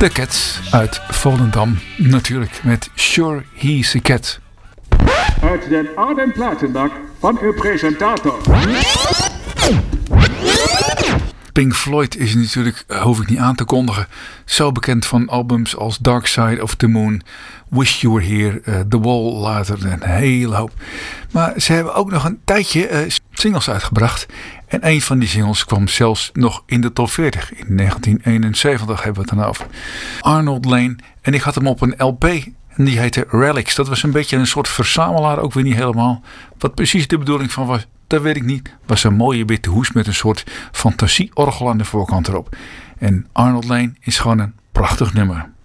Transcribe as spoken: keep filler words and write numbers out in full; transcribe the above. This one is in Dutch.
The Cats uit Volendam, natuurlijk met Sure He's a Cat. Uit den oude platenbak van uw presentator. Pink Floyd is natuurlijk, hoef ik niet aan te kondigen, zo bekend van albums als Dark Side of the Moon, Wish You Were Here, uh, The Wall later en een hele hoop. Maar ze hebben ook nog een tijdje uh, singles uitgebracht. En een van die singles kwam zelfs nog in de top veertig. In negentien eenenzeventig hebben we het dan over. Arnold Layne. En ik had hem op een L P. En die heette Relics. Dat was een beetje een soort verzamelaar. Ook weer niet helemaal. Wat precies de bedoeling van was, dat weet ik niet. Was een mooie witte hoes met een soort fantasieorgel aan de voorkant erop. En Arnold Layne is gewoon een prachtig nummer.